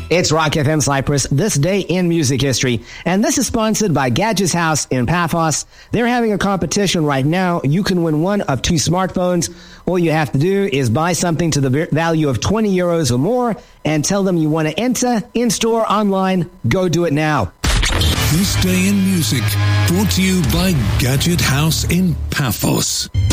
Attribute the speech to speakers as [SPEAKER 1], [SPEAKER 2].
[SPEAKER 1] It's Rock FM Cyprus, this day in music history. And this is sponsored by Gadget's House in Paphos. They're having a competition right now. You can win one of 2 smartphones. All you have to do is buy something to the value of 20 euros or more and tell them you want to enter in-store, online. Go do it now.
[SPEAKER 2] This Day in Music, brought to you by Gadget House in Paphos.